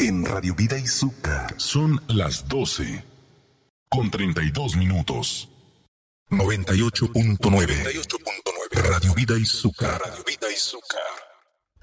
en Radio Vida Izuka. Son las 12:32. 98.9. Radio Vida Izuka. Radio Vida Izuka.